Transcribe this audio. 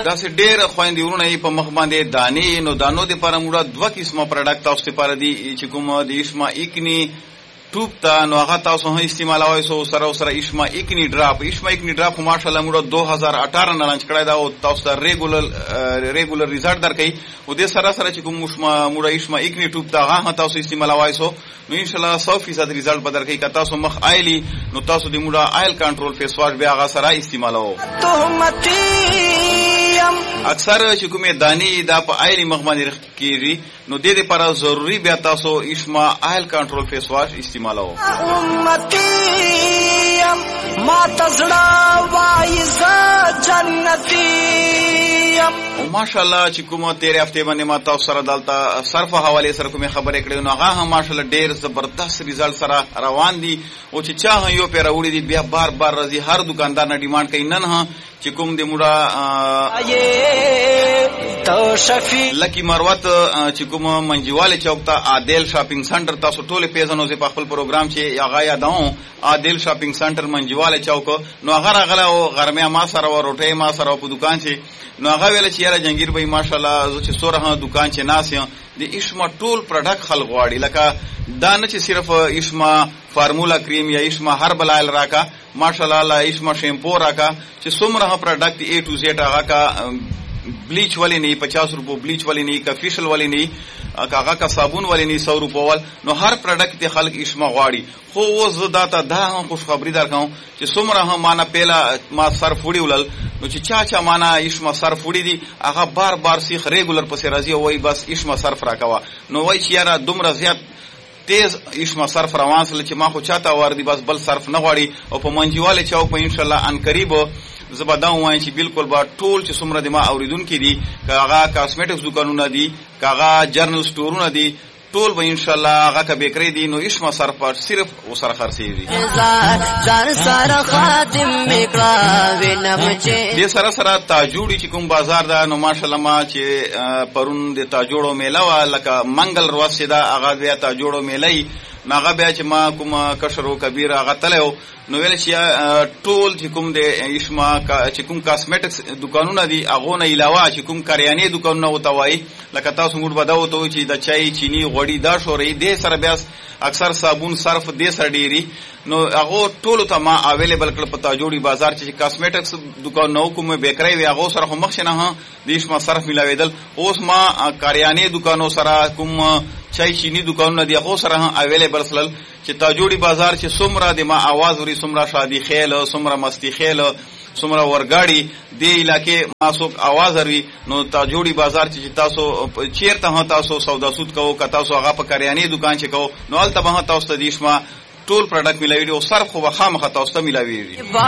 داسې ډېر خویندې ورونه یې په مخ باندې دانې نو دانو دپاره موږ دوه قسمه پروډکټ تاسو دپاره دي چې کوم د اشما اکني ټوب ته نو هغه تاسو هم استعمالوئ سو سره سره اشما اکني ډراپ خو ماشاءالله موږ 2018 نه لانچ کړی دا او تاسو ته ریګولر ریزلټ درکوي او دې سره سره چې کوم موږ اشما اکني ټوب ته هغه تاسو استعمالوئ سو نو ان شاء الله 100% ریزلټ به درکوي که تاسو مخ آیلی نو تاسو د موږ آیل کنټرول فیس واش بیا هغه سره استعمالوئ. اکثر چې کومې دانې دا په آیلی مخ باندې کېږي نو دې لپاره ضروري بیا تاسو اشما آیل کنټرول فیس واش استعمالوئ. ما تزړه وای ز جنتی او ماشاءالله چې کومه تیرې هفته باندې ما تاسو سره دلته صرف حواله سره کومه خبرې کړې نو هغه هم ماشاءالله ډېر زبردست ریزلټ سره روان دي او چې چا یو پیر وړي دي بیا بار بار راځي هر دکاندار نه ډیماند کوي نن ها چې کوم د موږ لکی مروت چې کوم منجواله چوک ته عادل شاپینګ سنټر تاسو ټول پیژنو چې په خپل پروګرام چې هغه یاداو عادل شاپینګ سنټر منجواله چوک نو هغه راغله او غرمه ما سره و روټي ما سره په دکان چې نو هغه ویل چې یاره جنگیر بھائی ماشاءالله چې سوره دکان چې ناس د اشما ټول پروډکټ خلق واړي لکه دا نه چې صرف اشما فارمولا کریم یا اشما هربل آیل راکا ماشاءالله اشما شیمپو راکا چې څومره پروډکټ A to Z هغه کا بلیچ والی نہیں 50 روپو بلیچ والی نہیں کا فیشل والی نہیں کاغا کا صابون والی نہیں 100 روپو وال نو هر پروډکټ ته خلق اشما غواړي خو و زداتا دا هم خوش خبری درکاو چې څومره هم معنا پیلا ما سر فوډي ولل نو چې چا معنا اشما سر فوډي دي هغه بار بار سیخ ریګولر پسې راځي او وای بس اشما صرف راکوا نو وای چې یاره دومره زیات تیز اشما صرف روان سره چې ما خو چاته وردی بس بل صرف نه غواړي او په منجواله چاو په ان شاء الله ان قریب زبدا وای چې بالکل با ټول چې څومره د ما اوریدونکو دي کاغه کاسمیټکس دکانونه دي کاغه جرنل سٹورونه دي ټول به ان شاء الله هغه کا بیکری دي نو اشما صرف صرف وسره خرڅي دي ځان سره خادم میکړه وینم چې دې سره سره تاجوړي چې کوم بازار دا نو ماشاءالله ما چې پرون د تاجوړو میله وا لکه منګل ورځ دا هغه بیا تاجوړو میلې ناغه بیا چې ما کوم کشرو کبیر هغه تلو نو ویل چې ټول چې کوم د اشما چې کوم کاسمیټکس دکانونه دي هغه نه علاوه چې کوم کریانې دکانونه وتاوي لکه تاسو موږ بداو ته چې د چای چینی غوړي دا شورې دې سره بیا اکثر صابون صرف دې سره ډيري نو هغه ټول ته ما اویلیبل کړ پتا جوړي بازار چې کاسمیټکس دکان نو کوم بیکری وی هغه سره مخ شنه د اشما صرف ملاویدل اوس ما کریانې دکانو سره کوم چای چینی دکانونه دی هغه سره اویلیبل سلل چې تاجوړي بازار چې څومره د ما आवाज وري څومره شادي خیل څومره مستی خیل څومره ورګاړي د علاقې ماسوک आवाज وري نو تاجوړي بازار چې تاسو چیرته تاسو سودا سود کوو که تاسو هغه په کریانې دکان چې کوو نو البته به تاسو د اشما ټول پروډکټ ملاوي او صرف خو خامخ تاسو ته ملاوي